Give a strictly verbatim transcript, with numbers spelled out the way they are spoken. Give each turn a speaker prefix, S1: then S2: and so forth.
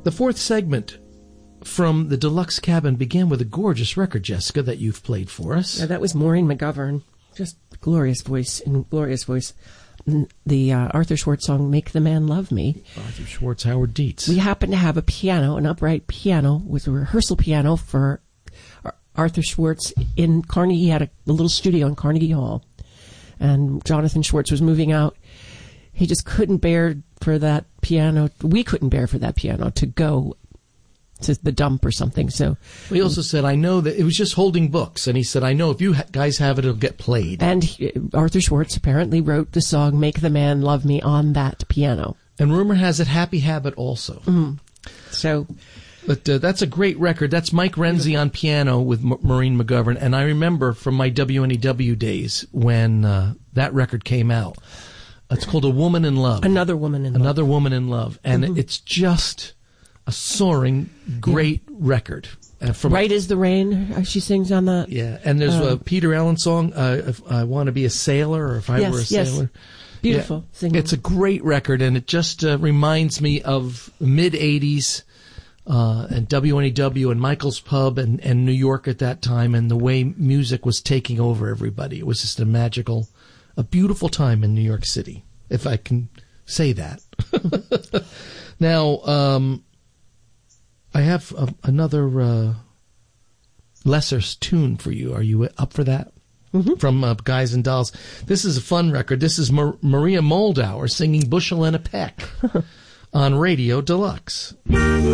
S1: The fourth segment from the Deluxe Cabin began with a gorgeous record, Jessica, that you've played for us.
S2: Yeah, that was Maureen McGovern. Just glorious voice and glorious voice. The uh, Arthur Schwartz song, Make the Man Love Me.
S1: Arthur Schwartz, Howard Dietz.
S2: We happened to have a piano, an upright piano, with a rehearsal piano for Arthur Schwartz in Carnegie. He had a, a little studio in Carnegie Hall. And Jonathan Schwartz was moving out. He just couldn't bear for that piano. We couldn't bear for that piano to go to the dump or something. So
S1: he also said, I know that it was just holding books. And he said, I know if you ha- guys have it, it'll get played.
S2: And he, Arthur Schwartz apparently wrote the song Make the Man Love Me on that piano.
S1: And rumor has it Happy Habit also.
S2: Mm. So,
S1: But uh, that's a great record. That's Mike Renzi on piano with M- Maureen McGovern. And I remember from my W N E W days when uh, that record came out. It's called A Woman in Love.
S2: Another Woman in Love.
S1: Another Woman in Love. And
S2: mm-hmm.
S1: it's just a soaring, great yeah. record. Uh, from
S2: Right Is the Rain, uh, she sings on that.
S1: Yeah, and there's
S2: uh,
S1: a Peter Allen song, uh, If I Want to Be a Sailor, or If I
S2: yes,
S1: Were a
S2: yes.
S1: Sailor.
S2: Beautiful.
S1: Yeah. It's a great record, and it just uh, reminds me of mid-eighties uh, and W N E W and Michael's Pub and, and New York at that time, and the way music was taking over everybody. It was just a magical, a beautiful time in New York City, if I can say that. Now, um, I have a, another uh, lesser tune for you. Are you up for that?
S2: Mm-hmm.
S1: From uh, Guys and Dolls. This is a fun record. This is Mar- Maria Moldauer singing Bushel and a Peck on Radio Deluxe.